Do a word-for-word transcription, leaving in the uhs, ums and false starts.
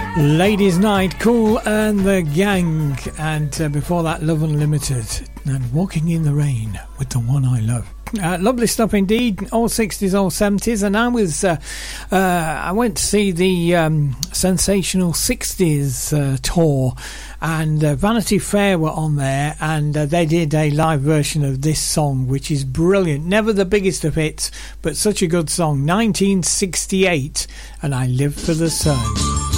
Ladies Night, Kool and the Gang, and uh, before that Love Unlimited and Walking in the Rain with the One I Love. Uh, lovely stuff indeed, all sixties, all seventies, and I was uh, uh, I went to see the um, Sensational sixties uh, tour, and uh, Vanity Fair were on there, and uh, they did a live version of this song, which is brilliant. Never the biggest of hits, but such a good song. Nineteen sixty-eight, and I Live for the Sun.